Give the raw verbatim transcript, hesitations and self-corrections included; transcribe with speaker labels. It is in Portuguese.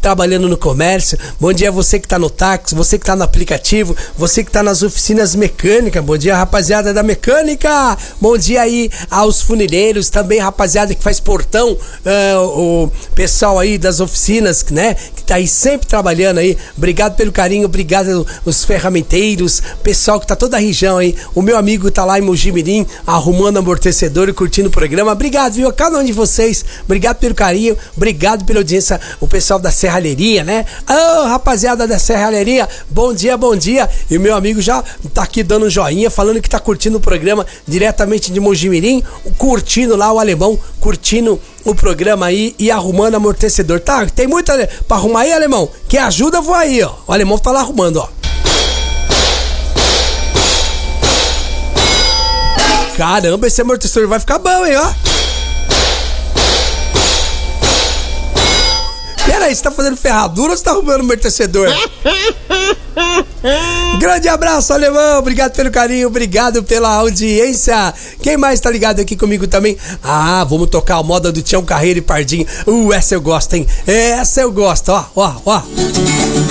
Speaker 1: trabalhando no comércio, bom dia a você que tá no táxi, você que tá no aplicativo, você que tá nas oficinas mecânicas, bom dia rapaziada da mecânica, bom dia aí aos funileiros, também rapaziada que faz portão, uh, o pessoal aí das oficinas, né, que tá aí sempre trabalhando aí, obrigado pelo carinho, obrigado os ferramenteiros, pessoal que tá toda a região aí, o meu amigo tá lá em Mojimirim, arrumando amortecedor e curtindo o programa, obrigado, viu, a cada um de vocês, obrigado pelo carinho, obrigado pela audiência, o pessoal da Serralheria, né, ô oh, rapaziada da Serralheria, bom dia, bom dia, e o meu amigo já tá aqui dando um joinha, falando que tá curtindo o programa diretamente de Mojimirim, curtindo lá o alemão, curtindo o programa aí e arrumando amortecedor, tá, tem muita pra arrumar aí, alemão, que ajuda, vou aí, ó, o alemão tá lá arrumando, ó. Caramba, esse amortecedor vai ficar bom, hein, ó. Peraí, você tá fazendo ferradura ou você tá arrumando amortecedor? Grande abraço, alemão, obrigado pelo carinho, obrigado pela audiência. Quem mais tá ligado aqui comigo também? Ah, vamos tocar a moda do Tião Carreiro e Pardinho. Uh, essa eu gosto, hein? Essa eu gosto, ó, ó, ó.